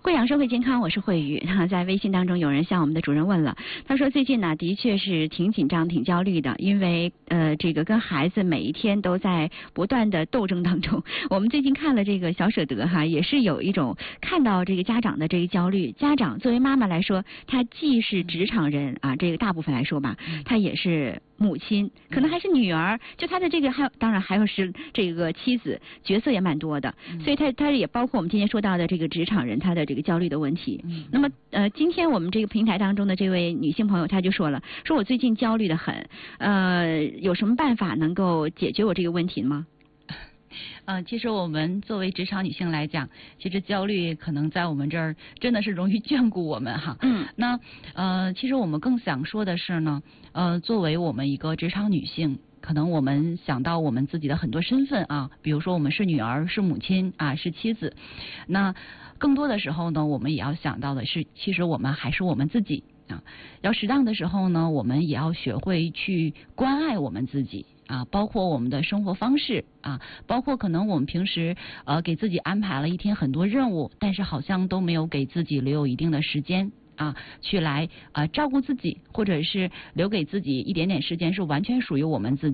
贵阳社会健康，我是慧宇。在微信当中，有人向我们的主任问了，他说最近呢，的确是挺紧张、挺焦虑的，因为这个跟孩子每一天都在不断的斗争当中。我们最近看了这个小舍得哈，也是有一种看到这个家长的这个焦虑。家长作为妈妈来说，她既是职场人啊，这个大部分来说吧，她也是母亲，可能还是女儿，就她的这个当然还有是这个妻子，角色也蛮多的，所以她也包括我们今天说到的这个职场人，她的这个焦虑的问题。那么今天我们这个平台当中的这位女性朋友，她就说了，说我最近焦虑的很，有什么办法能够解决我这个问题吗？ 其实我们作为职场女性来讲，其实焦虑可能在我们这儿真的是容易眷顾我们哈。那其实我们更想说的是呢，作为我们一个职场女性，可能我们想到我们自己的很多身份啊，比如说我们是女儿、是母亲啊、是妻子，那更多的时候呢，我们也要想到的是，其实我们还是我们自己啊。要适当的时候呢，我们也要学会去关爱我们自己。啊，包括我们的生活方式啊，包括可能我们平时给自己安排了一天很多任务，但是好像都没有给自己留有一定的时间啊，去来照顾自己，或者是留给自己一点点时间是完全属于我们自己。